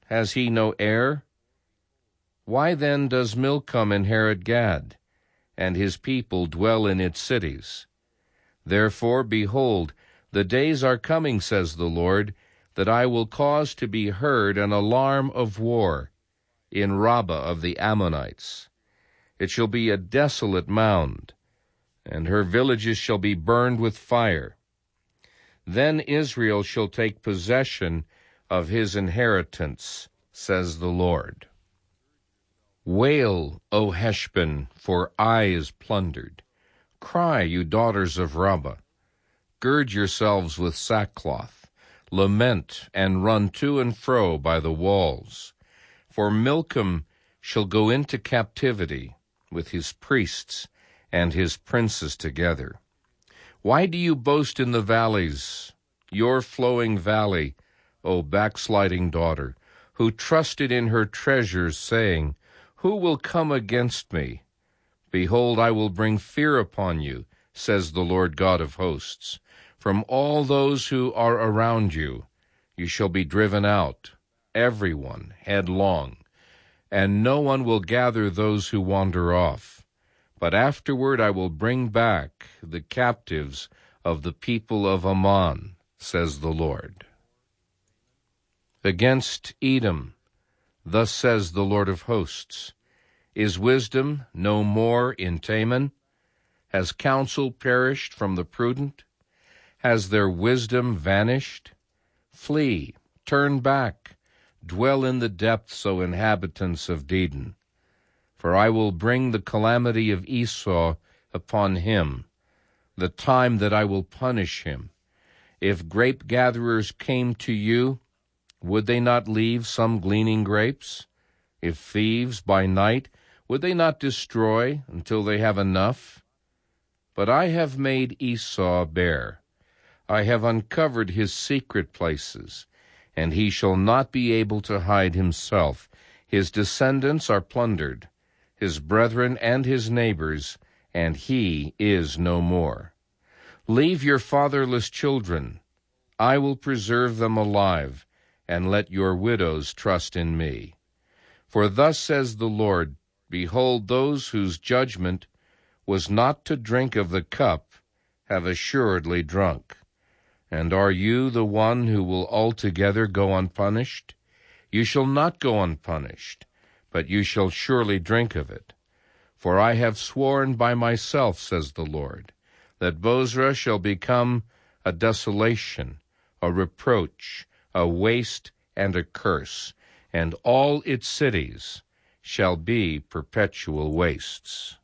Has he no heir? Why then does Milcom inherit Gad, and his people dwell in its cities? Therefore, behold, the days are coming, says the Lord, that I will cause to be heard an alarm of war in Rabbah of the Ammonites. It shall be a desolate mound, and her villages shall be burned with fire. Then Israel shall take possession of his inheritance, says the Lord. Wail, O Heshbon, for Ai is plundered. Cry, you daughters of Rabbah. Gird yourselves with sackcloth. Lament and run to and fro by the walls. For Milcom shall go into captivity with his priests and his princes together. Why do you boast in the valleys, your flowing valley, O backsliding daughter, who trusted in her treasures, saying, Who will come against me? Behold, I will bring fear upon you, says the Lord God of hosts. From all those who are around you, you shall be driven out, everyone headlong, and no one will gather those who wander off. But afterward I will bring back the captives of the people of Ammon, says the Lord. Against Edom, thus says the Lord of hosts, Is wisdom no more in Teman? Has counsel perished from the prudent? Has their wisdom vanished? Flee, turn back, dwell in the depths, O inhabitants of Dedan. For I will bring the calamity of Esau upon him, the time that I will punish him. If grape-gatherers came to you, would they not leave some gleaning grapes? If thieves by night, would they not destroy until they have enough? But I have made Esau bare. I have uncovered his secret places, and he shall not be able to hide himself. His descendants are plundered, his brethren and his neighbors, and he is no more. Leave your fatherless children. I will preserve them alive, and let your widows trust in me. For thus says the Lord, Behold, those whose judgment was not to drink of the cup have assuredly drunk. And are you the one who will altogether go unpunished? You shall not go unpunished, but you shall surely drink of it. For I have sworn by myself, says the Lord, that Bozrah shall become a desolation, a reproach, a waste, and a curse, and all its cities shall be perpetual wastes.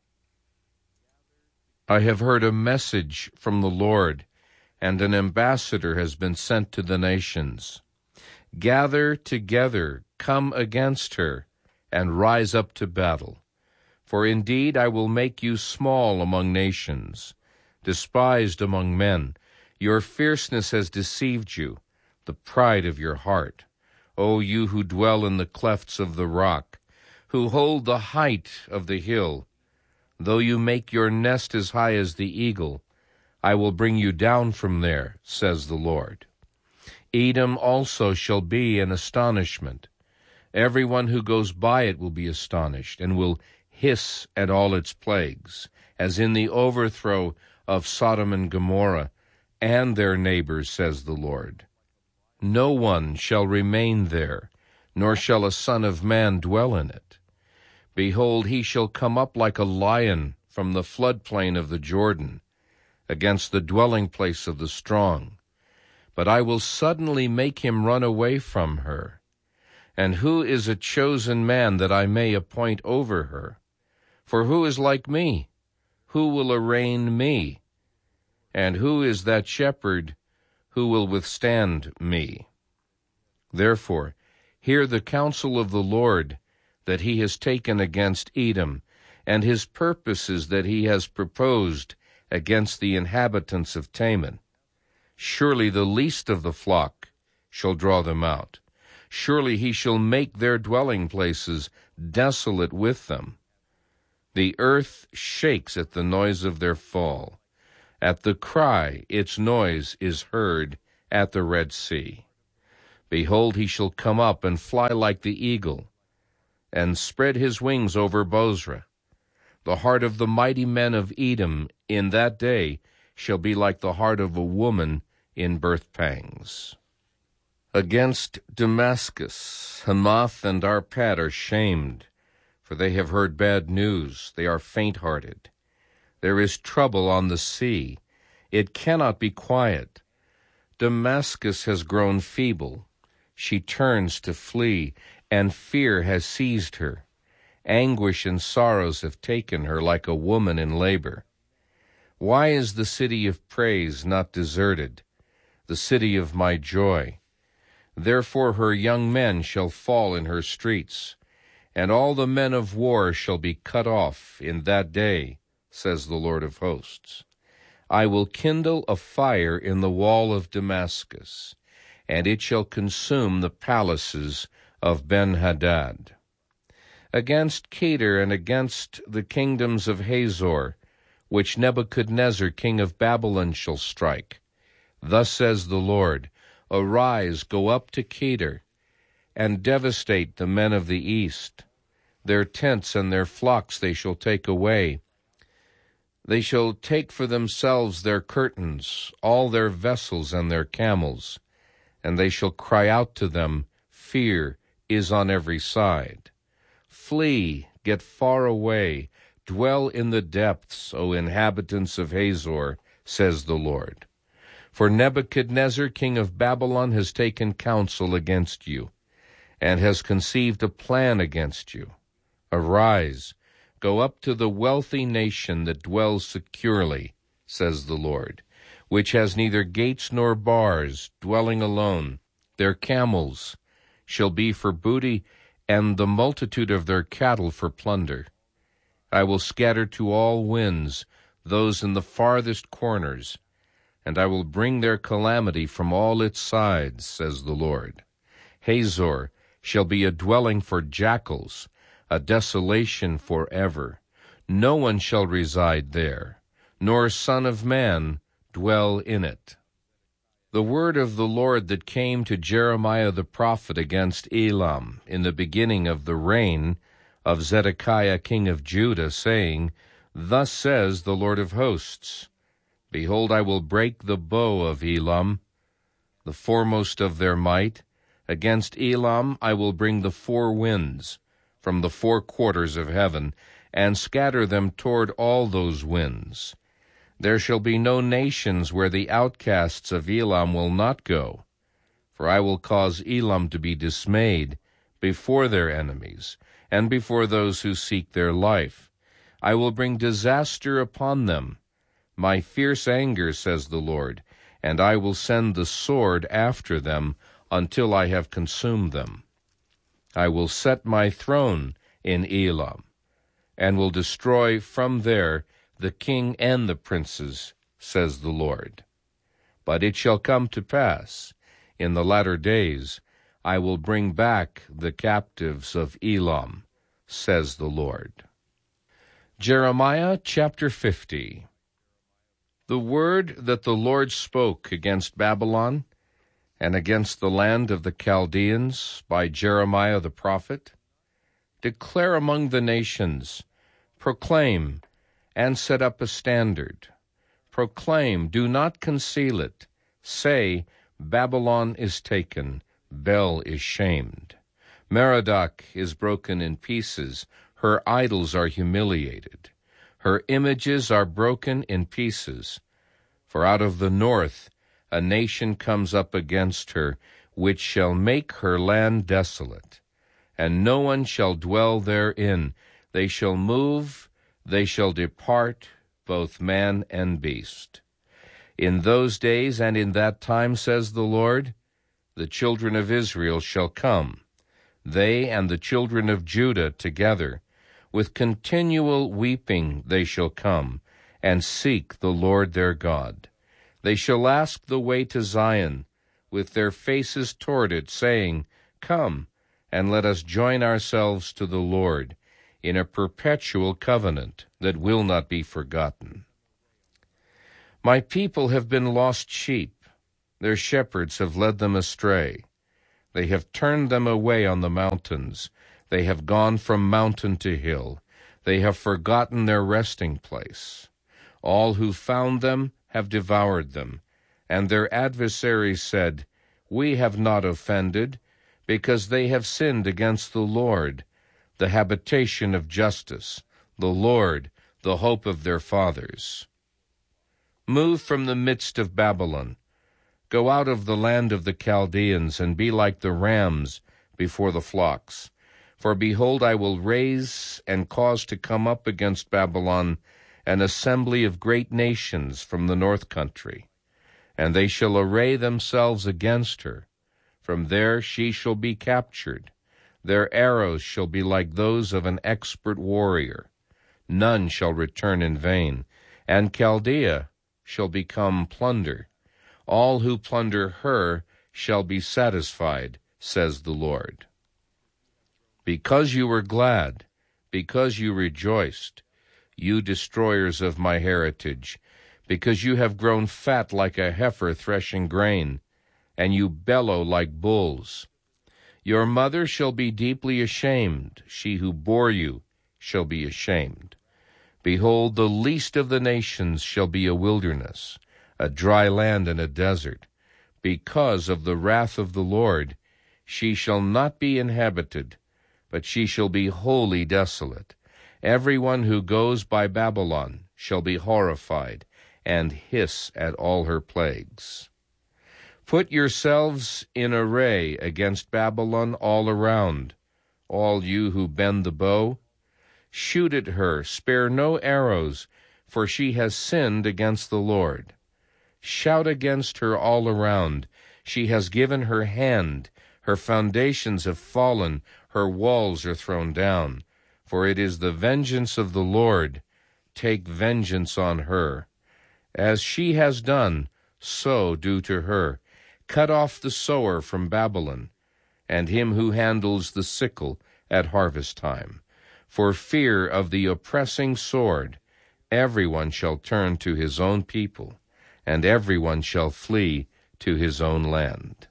I have heard a message from the Lord, and an ambassador has been sent to the nations. Gather together, come against her, and rise up to battle. For indeed I will make you small among nations, despised among men. Your fierceness has deceived you, the pride of your heart. O you who dwell in the clefts of the rock, who hold the height of the hill, though you make your nest as high as the eagle, I will bring you down from there, says the Lord. Edom also shall be an astonishment. Everyone who goes by it will be astonished, and will hiss at all its plagues, as in the overthrow of Sodom and Gomorrah and their neighbors, says the Lord. No one shall remain there, nor shall a son of man dwell in it. Behold, he shall come up like a lion from the floodplain of the Jordan, against the dwelling place of the strong. But I will suddenly make him run away from her. And who is a chosen man that I may appoint over her? For who is like me? Who will arraign me? And who is that shepherd who will withstand me? Therefore, hear the counsel of the Lord that he has taken against Edom, and his purposes that he has proposed against the inhabitants of Teman. Surely the least of the flock shall draw them out. Surely he shall make their dwelling places desolate with them. The earth shakes at the noise of their fall. At the cry its noise is heard at the Red Sea. Behold, he shall come up and fly like the eagle, and spread his wings over Bozrah. The heart of the mighty men of Edom in that day shall be like the heart of a woman in birth pangs. Against Damascus, Hamath and Arpad are shamed, for they have heard bad news. They are faint-hearted. There is trouble on the sea. It cannot be quiet. Damascus has grown feeble. She turns to flee, and fear has seized her. Anguish and sorrows have taken her like a woman in labor. Why is the city of praise not deserted, the city of my joy? Therefore her young men shall fall in her streets, and all the men of war shall be cut off in that day, says the Lord of hosts. I will kindle a fire in the wall of Damascus, and it shall consume the palaces of Ben-Hadad. Against Kedar and against the kingdoms of Hazor, which Nebuchadnezzar king of Babylon shall strike. Thus says the Lord, Arise, go up to Kedar, and devastate the men of the east. Their tents and their flocks they shall take away. They shall take for themselves their curtains, all their vessels and their camels, and they shall cry out to them, Fear is on every side. Flee, get far away, dwell in the depths, O inhabitants of Hazor, says the Lord. For Nebuchadnezzar, king of Babylon, has taken counsel against you, and has conceived a plan against you. Arise, go up to the wealthy nation that dwells securely, says the Lord, which has neither gates nor bars, dwelling alone. Their camels shall be for booty, and the multitude of their cattle for plunder. I will scatter to all winds those in the farthest corners, and I will bring their calamity from all its sides, says the Lord. Hazor shall be a dwelling for jackals, a desolation forever. No one shall reside there, nor son of man dwell in it. The word of the Lord that came to Jeremiah the prophet against Elam in the beginning of the reign of Zedekiah king of Judah, saying, Thus says the Lord of hosts, Behold, I will break the bow of Elam, the foremost of their might. Against Elam I will bring the four winds from the four quarters of heaven, and scatter them toward all those winds. There shall be no nations where the outcasts of Elam will not go, for I will cause Elam to be dismayed before their enemies, and before those who seek their life. I will bring disaster upon them, my fierce anger, says the Lord, and I will send the sword after them until I have consumed them. I will set my throne in Elam, and will destroy from there the king and the princes, says the Lord. But it shall come to pass, in the latter days, I will bring back the captives of Elam, says the Lord. Jeremiah chapter 50. The word that the Lord spoke against Babylon and against the land of the Chaldeans by Jeremiah the prophet. Declare among the nations, proclaim, and set up a standard. Proclaim, do not conceal it. Say, Babylon is taken, Bel is shamed. Merodach is broken in pieces, her idols are humiliated. Her images are broken in pieces. For out of the north a nation comes up against her, which shall make her land desolate, and no one shall dwell therein. They shall move, they shall depart, both man and beast. In those days and in that time, says the Lord, the children of Israel shall come, they and the children of Judah together. With continual weeping they shall come, and seek the Lord their God. They shall ask the way to Zion, with their faces toward it, saying, Come, and let us join ourselves to the Lord, in a perpetual covenant that will not be forgotten. My people have been lost sheep. Their shepherds have led them astray. They have turned them away on the mountains. They have gone from mountain to hill. They have forgotten their resting place. All who found them have devoured them, and their adversaries said, We have not offended, because they have sinned against the Lord, the habitation of justice, the Lord, the hope of their fathers. Move from the midst of Babylon. Go out of the land of the Chaldeans, and be like the rams before the flocks. For behold, I will raise and cause to come up against Babylon an assembly of great nations from the north country, and they shall array themselves against her. From there she shall be captured. Their arrows shall be like those of an expert warrior. None shall return in vain, and Chaldea shall become plunder. All who plunder her shall be satisfied, says the Lord. Because you were glad, because you rejoiced, you destroyers of my heritage, because you have grown fat like a heifer threshing grain, and you bellow like bulls. Your mother shall be deeply ashamed, she who bore you shall be ashamed. Behold, the least of the nations shall be a wilderness, a dry land and a desert. Because of the wrath of the Lord, she shall not be inhabited, but she shall be wholly desolate. Everyone who goes by Babylon shall be horrified, and hiss at all her plagues. Put yourselves in array against Babylon all around, all you who bend the bow. Shoot at her, spare no arrows, for she has sinned against the Lord. Shout against her all around. She has given her hand, her foundations have fallen, her walls are thrown down. For it is the vengeance of the Lord. Take vengeance on her. As she has done, so do to her. Cut off the sower from Babylon, and him who handles the sickle at harvest time. For fear of the oppressing sword, everyone shall turn to his own people, and everyone shall flee to his own land.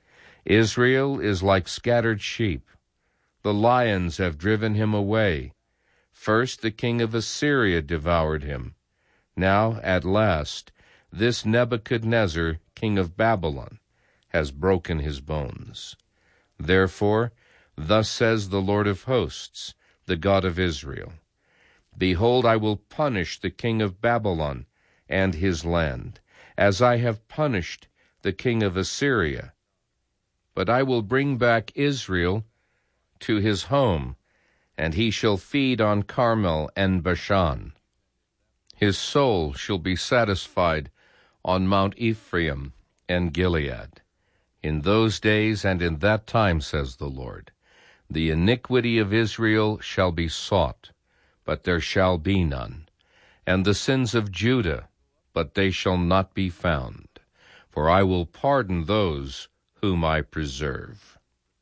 Israel is like scattered sheep. The lions have driven him away. First the king of Assyria devoured him. Now, at last, this Nebuchadnezzar, king of Babylon, has broken his bones. Therefore, thus says the Lord of hosts, the God of Israel, Behold, I will punish the king of Babylon and his land, as I have punished the king of Assyria. But I will bring back Israel to his home, and he shall feed on Carmel and Bashan. His soul shall be satisfied on Mount Ephraim and Gilead. In those days and in that time, says the Lord, the iniquity of Israel shall be sought, but there shall be none, and the sins of Judah, but they shall not be found. For I will pardon those whom I preserve.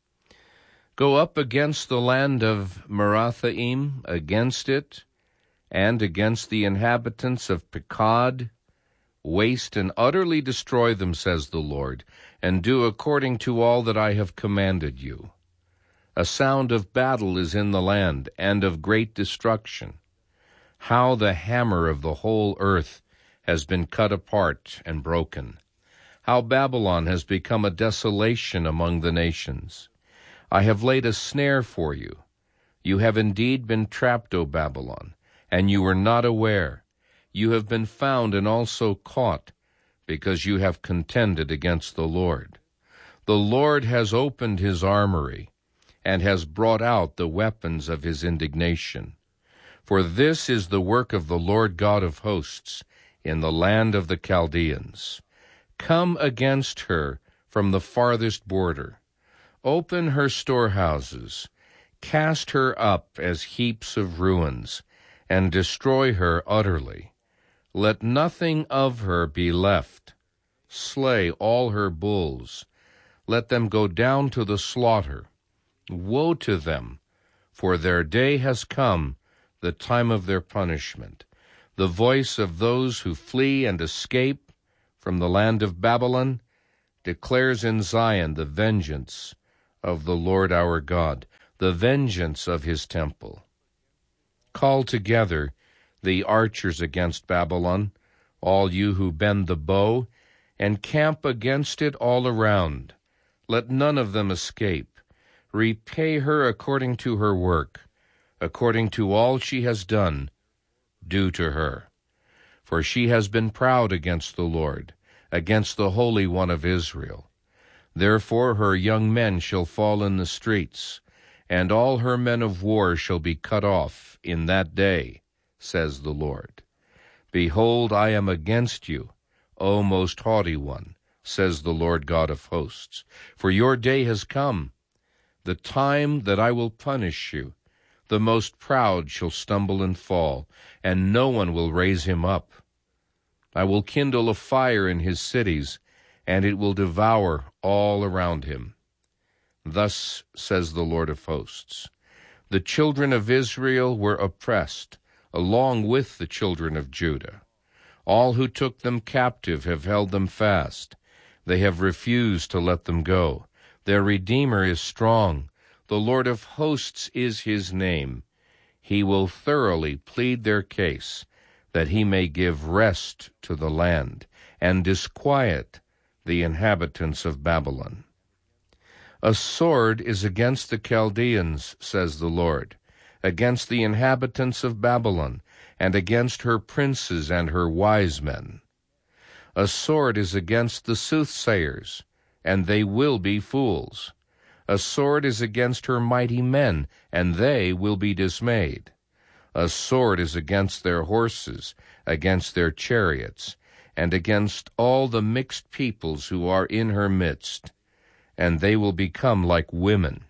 Go up against the land of Merathaim, against it, and against the inhabitants of Pekod. Waste and utterly destroy them, says the Lord, and do according to all that I have commanded you. A sound of battle is in the land, and of great destruction. How the hammer of the whole earth has been cut apart and broken. How Babylon has become a desolation among the nations. I have laid a snare for you. You have indeed been trapped, O Babylon, and you were not aware. You have been found and also caught, because you have contended against the Lord. The Lord has opened his armory, and has brought out the weapons of his indignation. For this is the work of the Lord God of hosts in the land of the Chaldeans. Come against her from the farthest border. Open her storehouses, cast her up as heaps of ruins, and destroy her utterly. Let nothing of her be left. Slay all her bulls. Let them go down to the slaughter. Woe to them, for their day has come, the time of their punishment. The voice of those who flee and escape from the land of Babylon declares in Zion the vengeance of the Lord our God, the vengeance of his temple. Call together the archers against Babylon, all you who bend the bow, and camp against it all around. Let none of them escape. Repay her according to her work, according to all she has done, do to her. For she has been proud against the Lord, against the Holy One of Israel. Therefore her young men shall fall in the streets, and all her men of war shall be cut off in that day, says the Lord. Behold, I am against you, O most haughty one, says the Lord God of hosts. For your day has come, the time that I will punish you. The most proud shall stumble and fall, and no one will raise him up. I will kindle a fire in his cities, and it will devour all around him. Thus says the Lord of hosts, the children of Israel were oppressed, along with the children of Judah. All who took them captive have held them fast. They have refused to let them go. Their Redeemer is strong. The Lord of hosts is his name. He will thoroughly plead their case, that he may give rest to the land and disquiet the inhabitants of Babylon. A sword is against the Chaldeans, says the Lord, against the inhabitants of Babylon, and against her princes and her wise men. A sword is against the soothsayers, and they will be fools. A sword is against her mighty men, and they will be dismayed. A sword is against their horses, against their chariots, and against all the mixed peoples who are in her midst, and they will become like women.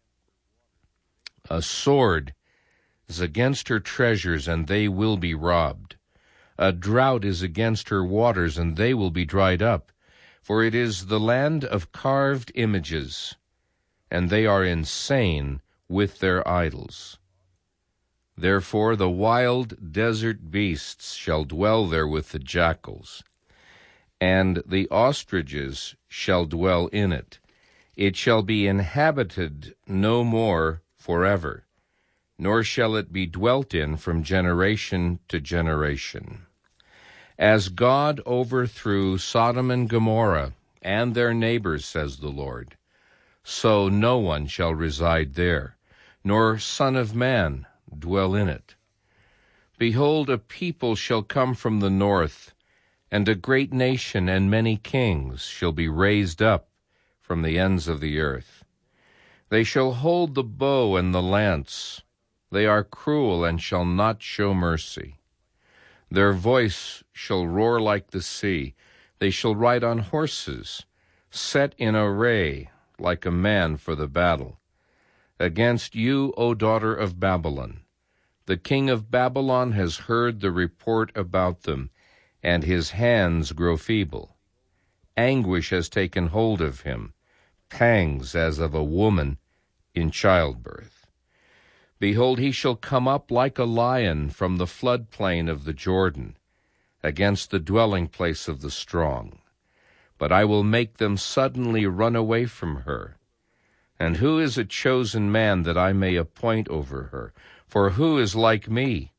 A sword is against her treasures, and they will be robbed. A drought is against her waters, and they will be dried up. For it is the land of carved images, and they are insane with their idols. Therefore the wild desert beasts shall dwell there with the jackals, and the ostriches shall dwell in it. It shall be inhabited no more forever, nor shall it be dwelt in from generation to generation. As God overthrew Sodom and Gomorrah and their neighbors, says the Lord, so no one shall reside there, nor son of man dwell in it. Behold, a people shall come from the north, and a great nation and many kings shall be raised up from the ends of the earth. They shall hold the bow and the lance. They are cruel and shall not show mercy. Their voice shall roar like the sea. They shall ride on horses, set in array like a man for the battle. Against you, O daughter of Babylon, the king of Babylon has heard the report about them, and his hands grow feeble. Anguish has taken hold of him, pangs as of a woman in childbirth. Behold, he shall come up like a lion from the floodplain of the Jordan, against the dwelling place of the strong. But I will make them suddenly run away from her. And who is a chosen man that I may appoint over her? For who is like me?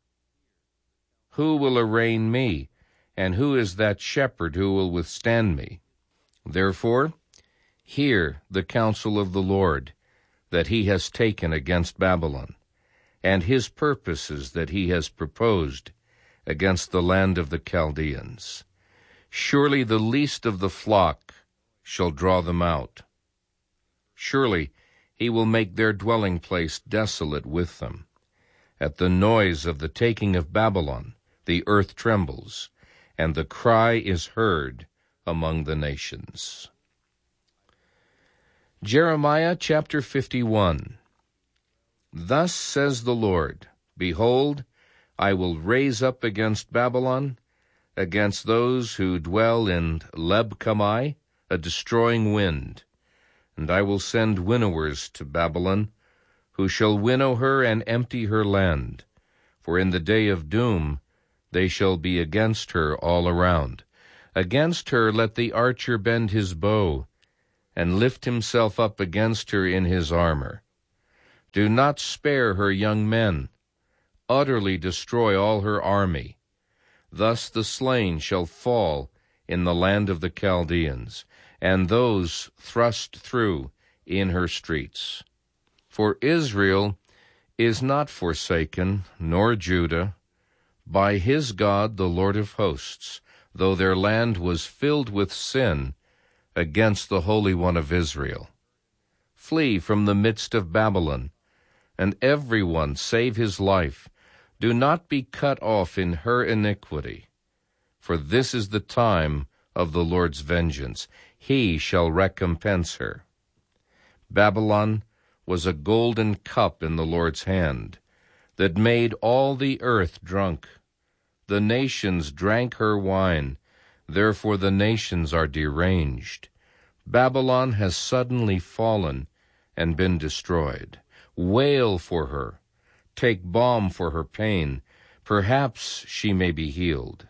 Who will arraign me? And who is that shepherd who will withstand me? Therefore, hear the counsel of the Lord that he has taken against Babylon, and his purposes that he has proposed against the land of the Chaldeans. Surely the least of the flock shall draw them out. Surely he will make their dwelling place desolate with them. At the noise of the taking of Babylon, the earth trembles, and the cry is heard among the nations. Jeremiah chapter 51. Thus says the Lord, Behold, I will raise up against Babylon, against those who dwell in Leb-Kamai, a destroying wind. And I will send winnowers to Babylon, who shall winnow her and empty her land. For in the day of doom they shall be against her all around. Against her let the archer bend his bow, and lift himself up against her in his armor. Do not spare her young men. Utterly destroy all her army. Thus the slain shall fall in the land of the Chaldeans, and those thrust through in her streets. For Israel is not forsaken, nor Judah, by his God the Lord of hosts, though their land was filled with sin against the Holy One of Israel. Flee from the midst of Babylon, and every one save his life. Do not be cut off in her iniquity, for this is the time of the Lord's vengeance. He shall recompense her. Babylon was a golden cup in the Lord's hand, that made all the earth drunk. The nations drank her wine, therefore the nations are deranged. Babylon has suddenly fallen and been destroyed. Wail for her. Take balm for her pain. Perhaps she may be healed.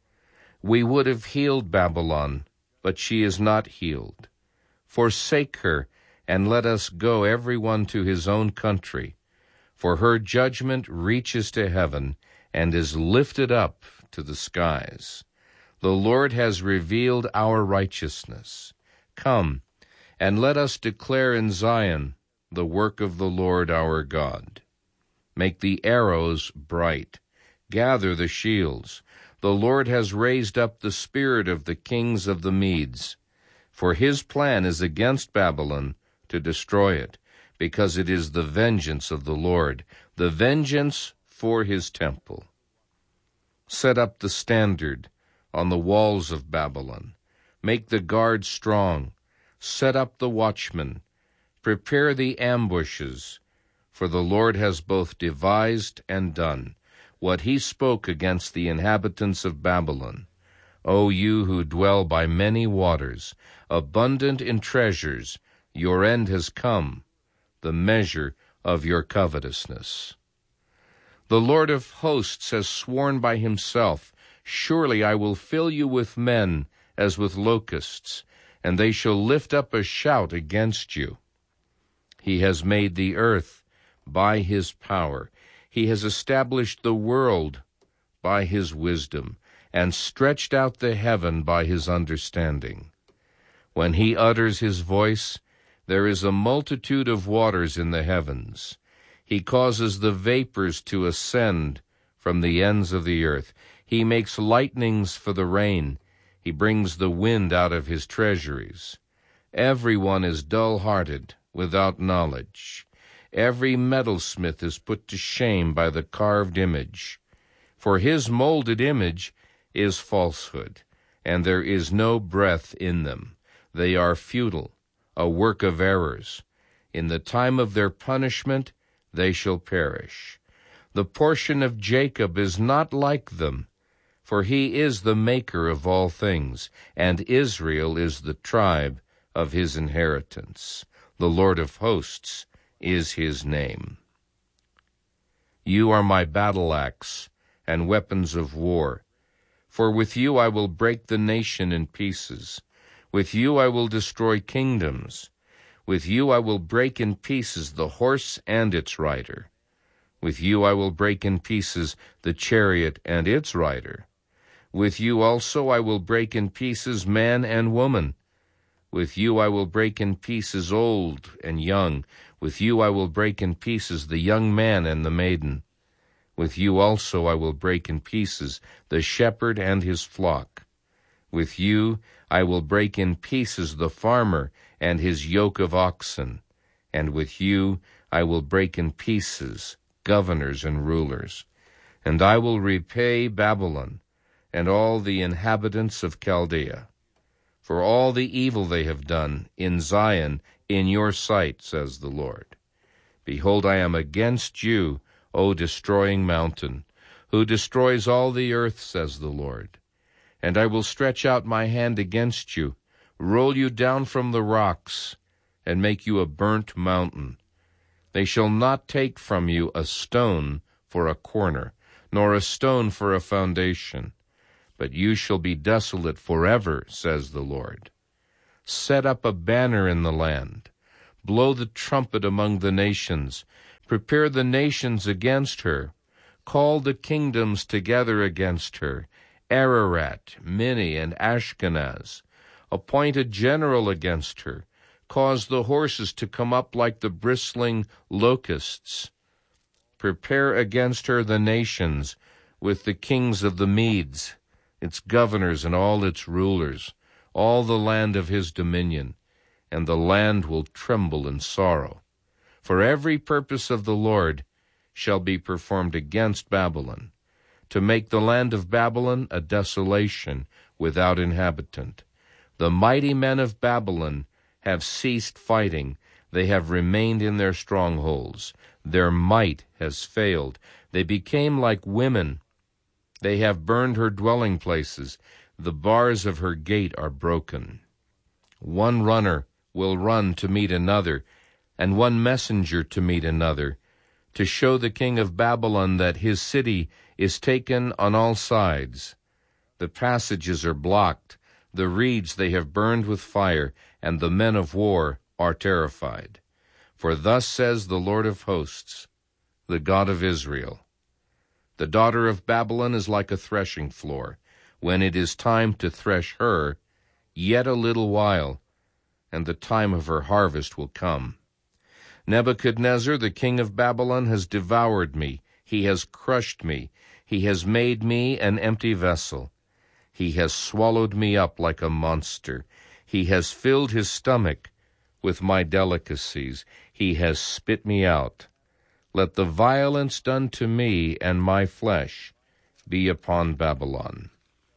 We would have healed Babylon, but she is not healed. Forsake her, and let us go every one to his own country. For her judgment reaches to heaven, and is lifted up to the skies. The Lord has revealed our righteousness. Come, and let us declare in Zion the work of the Lord our God. Make the arrows bright. Gather the shields. The Lord has raised up the spirit of the kings of the Medes. For his plan is against Babylon to destroy it, because it is the vengeance of the Lord, the vengeance for his temple. Set up the standard on the walls of Babylon. Make the guard strong. Set up the watchmen. Prepare the ambushes. For the Lord has both devised and done what he spoke against the inhabitants of Babylon. O you who dwell by many waters, abundant in treasures, your end has come, the measure of your covetousness. The Lord of hosts has sworn by himself, surely I will fill you with men as with locusts, and they shall lift up a shout against you. He has made the earth by his power. He has established the world by his wisdom, and stretched out the heaven by his understanding. When he utters his voice, there is a multitude of waters in the heavens. He causes the vapors to ascend from the ends of the earth. He makes lightnings for the rain. He brings the wind out of his treasuries. Everyone is dull-hearted, without knowledge. Every metalsmith is put to shame by the carved image. For his molded image is falsehood, and there is no breath in them. They are futile, a work of errors. In the time of their punishment they shall perish. The portion of Jacob is not like them, for he is the maker of all things, and Israel is the tribe of his inheritance. The Lord of hosts is his name. You are my battle axe and weapons of war. For with you I will break the nation in pieces. With you I will destroy kingdoms. With you I will break in pieces the horse and its rider. With you I will break in pieces the chariot and its rider. With you also I will break in pieces man and woman. With you I will break in pieces old and young. With you I will break in pieces the young man and the maiden. With you also I will break in pieces the shepherd and his flock. With you I will break in pieces the farmer and his yoke of oxen. And with you I will break in pieces governors and rulers. And I will repay Babylon and all the inhabitants of Chaldea for all the evil they have done in Zion in your sight, says the Lord. Behold, I am against you, O destroying mountain, who destroys all the earth, says the Lord. And I will stretch out my hand against you, roll you down from the rocks, and make you a burnt mountain. They shall not take from you a stone for a corner, nor a stone for a foundation, but you shall be desolate forever, says the Lord. Set up a banner in the land. Blow the trumpet among the nations. Prepare the nations against her. Call the kingdoms together against her, Ararat, Minni, and Ashkenaz. Appoint a general against her. Cause the horses to come up like the bristling locusts. Prepare against her the nations, with the kings of the Medes, its governors and all its rulers, all the land of his dominion, and the land will tremble in sorrow. For every purpose of the Lord shall be performed against Babylon, to make the land of Babylon a desolation without inhabitant. The mighty men of Babylon have ceased fighting. They have remained in their strongholds. Their might has failed. They became like women. They have burned her dwelling places. The bars of her gate are broken. One runner will run to meet another, and one messenger to meet another, to show the king of Babylon that his city is taken on all sides. The passages are blocked. The reeds they have burned with fire, and the men of war are terrified. For thus says the Lord of hosts, the God of Israel, the daughter of Babylon is like a threshing floor. When it is time to thresh her, yet a little while, and the time of her harvest will come. Nebuchadnezzar, the king of Babylon, has devoured me. He has crushed me. He has made me an empty vessel. He has swallowed me up like a monster. He has filled his stomach with my delicacies. He has spit me out. Let the violence done to me and my flesh be upon Babylon.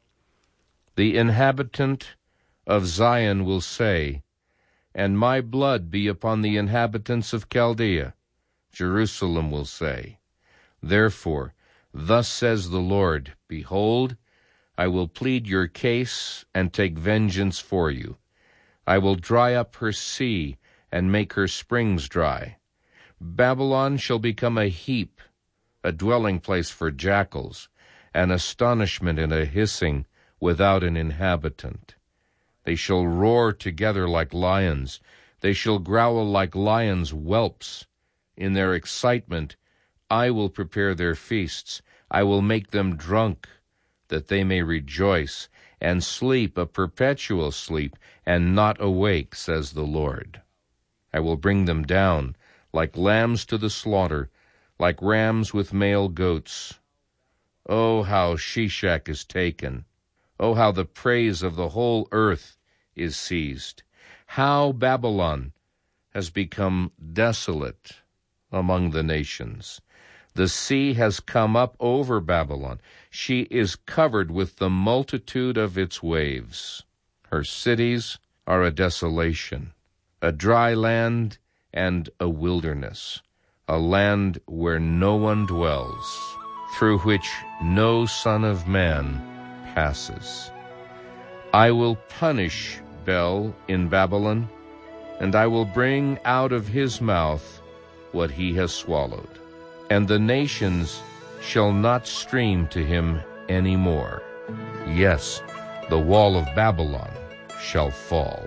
The inhabitant of Zion will say, and my blood be upon the inhabitants of Chaldea. Jerusalem will say, therefore, thus says the Lord, behold, I will plead your case and take vengeance for you. I will dry up her sea and make her springs dry. Babylon shall become a heap, a dwelling place for jackals, an astonishment and a hissing without an inhabitant. They shall roar together like lions. They shall growl like lions' whelps. In their excitement, I will prepare their feasts. I will make them drunk, that they may rejoice, and sleep a perpetual sleep, and not awake, says the Lord. I will bring them down, like lambs to the slaughter, like rams with male goats. Oh, how Sheshach is taken! Oh, how the praise of the whole earth is seized! How Babylon has become desolate among the nations! The sea has come up over Babylon. She is covered with the multitude of its waves. Her cities are a desolation, a dry land and a wilderness, a land where no one dwells, through which no son of man passes. I will punish Bel in Babylon, and I will bring out of his mouth what he has swallowed. And the nations shall not stream to him any more. Yes, the wall of Babylon shall fall.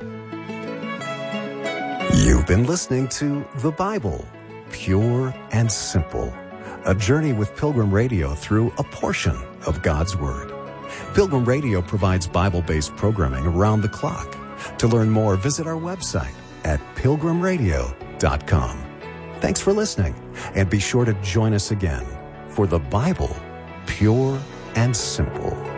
You've been listening to The Bible, Pure and Simple, a journey with Pilgrim Radio through a portion of God's Word. Pilgrim Radio provides Bible-based programming around the clock. To learn more, visit our website at pilgrimradio.com. Thanks for listening, and be sure to join us again for The Bible, Pure and Simple.